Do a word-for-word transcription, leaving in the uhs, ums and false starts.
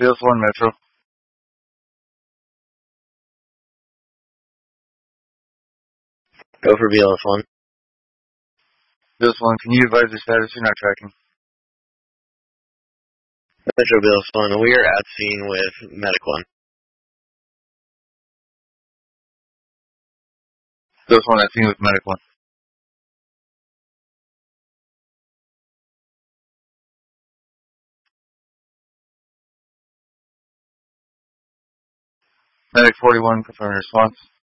B L S one Metro. Go for B L S one. B L S one, can you advise the status? You're not tracking. Metro B L S one, we are at scene with Medic one. B L S one at scene with Medic one. Medic forty-one, confirming response.